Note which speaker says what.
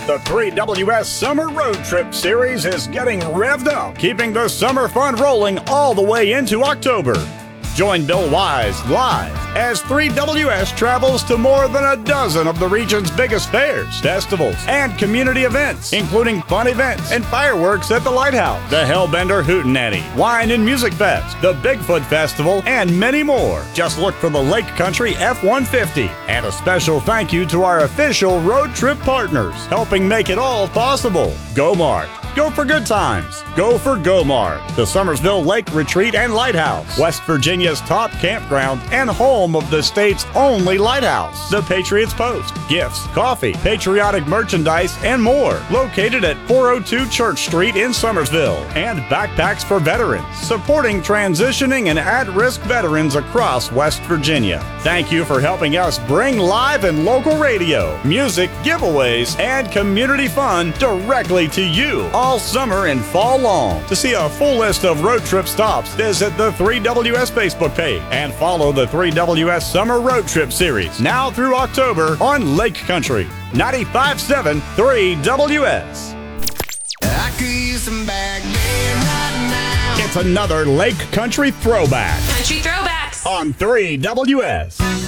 Speaker 1: The 3WS Summer Road Trip Series is getting revved up, keeping the summer fun rolling all the way into October. Join Bill Wise live as 3WS travels to more than a dozen of the region's biggest fairs, festivals, and community events, including fun events and fireworks at the Lighthouse, the Hellbender Hootenanny, Wine and Music Fest, the Bigfoot Festival, and many more. Just look for the Lake Country F-150. And a special thank you to our official road trip partners, helping make it all possible. GoMart. Go for good times. Go for GoMart, the Summersville Lake Retreat and Lighthouse, West Virginia's top campground and home of the state's only lighthouse. The Patriots Post, gifts, coffee, patriotic merchandise, and more. Located at 402 Church Street in Summersville. And Backpacks for Veterans, supporting transitioning and at-risk veterans across West Virginia. Thank you for helping us bring live and local radio, music, giveaways, and community fun directly to you all summer and fall long. To see a full list of road trip stops, visit the 3WS Facebook page and follow the 3WS Summer Road Trip Series now through October on Lake Country 95.7 3WS.
Speaker 2: I could use some back right now.
Speaker 1: It's another Lake Country throwback
Speaker 3: Country Throwbacks
Speaker 1: on 3WS.